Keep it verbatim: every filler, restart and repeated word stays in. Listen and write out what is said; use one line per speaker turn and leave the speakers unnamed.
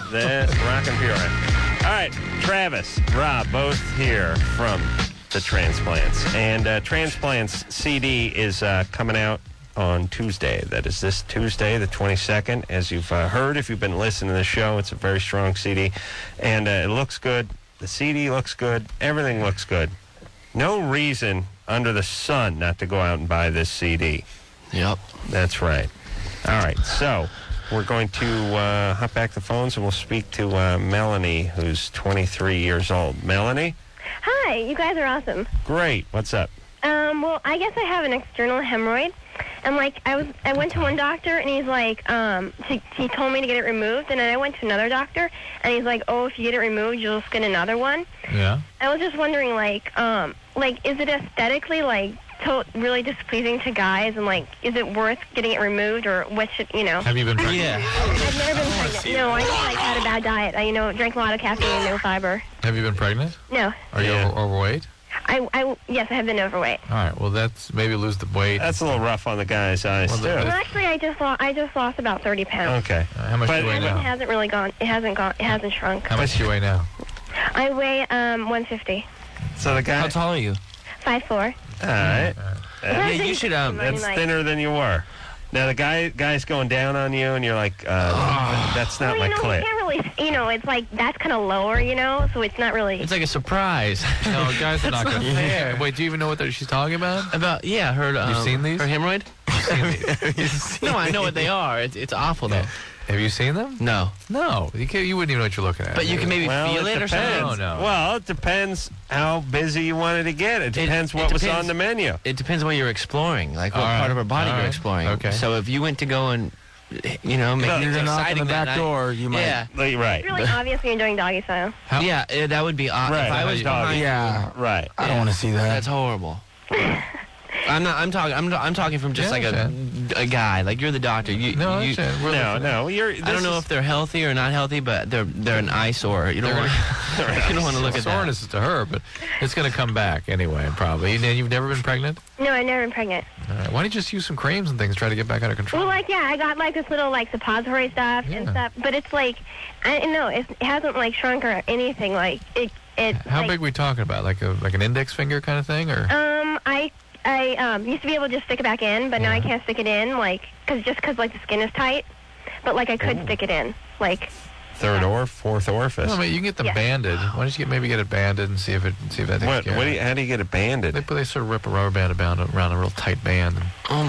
That's rockin' pure. All right, Travis, Rob, both here from the Transplants. And uh, Transplants C D is uh, coming out on Tuesday. That is this Tuesday, the twenty-second. As you've uh, heard, if you've been listening to the show, it's a very strong C D. And uh, it looks good. The C D looks good. Everything looks good. No reason under the sun not to go out and buy this C D.
Yep.
That's right. All right, so we're going to uh, hop back the phones and we'll speak to uh, Melanie, who's twenty-three years old. Melanie?
Hi, you guys are awesome.
Great. What's up?
Um, well, I guess I have an external hemorrhoid. And, like, I was, I went to one doctor, and he's like, um, to, he told me to get it removed. And then I went to another doctor, and he's like, oh, if you get it removed, you'll just get another one.
Yeah.
I was just wondering, like, um, like, is it aesthetically, like, to- really displeasing to guys? And, like, is it worth getting it removed, or what should, you know?
Have you been pregnant?
Yeah.
I've never been pregnant. No, I just, like, had a bad diet. I, you know, drank a lot of caffeine and no fiber.
Have you been pregnant?
No.
Are you
Yeah.
over- overweight?
I, I, yes, I have been overweight.
All right. Well, that's maybe lose the weight.
That's a little rough on the guy's eyes,
Well,
too.
the-
Well, actually, I just lost, I just lost about thirty pounds.
Okay.
Uh, how much
But-
do you weigh
And it
now?
hasn't really gone. It hasn't gone. It hasn't shrunk.
How much do you weigh now?
I weigh um one fifty.
So the guy...
How tall are you?
Five four.
All right.
Yeah, you should, um,
That's thinner than you were. Now, the guy guy's going down on you, and you're like, uh, that's not
well,
my
you know,
clit.
you can't really. You know, it's like that's kind of lower. You know, so it's not really.
It's like a surprise.
No, guys are not
That's
going
not fair.
to. Wait, do you even know what that she's talking about?
About, yeah, her, um,
You've seen these?
her hemorrhoid?
You've seen these?
No, I know what they are. It's, it's awful, though.
Have you seen them?
No.
No. You, can't, you wouldn't even know what you're looking at.
But you can maybe
Well,
feel it, or
depends.
something?
No, no.
Well, it depends how busy you wanted to get. It
It-
depends
it
what was
depends.
on the menu.
It depends what you're exploring, like what
All right.
part of her body
All
you're
right.
exploring.
Okay.
So if you went to go and, you know, make
Look,
things
you knock on
exciting
the
that
back
night-
door, you might-
Yeah.
Like, right.
It's really obvious when you're doing doggy style.
How-
Yeah, eh, that would be awesome.
Right,
If I was
doggy.
behind,
Yeah,
Right.
I don't want to see that.
that's horrible. I'm not. I'm talking. I'm. I'm talking from just
Yeah,
like a, a guy. Like you're the doctor. You.
No, I
you,
understand. We're
No,
looking
no. You're.
I don't know if they're healthy or not healthy, but they're they're an eyesore. You don't want. You don't want to look at that.
Soreness is to her, but it's going to come back anyway, probably. And you've never been pregnant?
No, I've never been pregnant.
All right. Why don't you just use some creams and things, try to get back under control?
Well, like yeah, I got like this little like suppository stuff and
Yeah.
stuff, but it's like I don't know. It's, it hasn't like shrunk or anything. Like it. It.
How
like,
big are we talking about? Like a like an index finger kind of thing, or?
Um, I I um used to be able to just stick it back in, but now I
Yeah.
can't stick it in, like, cause just cause like the skin is tight. But like I could
Ooh.
stick it in, like.
Third or fourth orifice.
No, I mean, you can get them
Yeah.
banded. Why don't you get maybe get it banded and see if it see if that takes
What?
care
What
of
do
it.
you, how do you get it banded?
They, they sort of rip a rubber band around, around a real tight band. And
Oh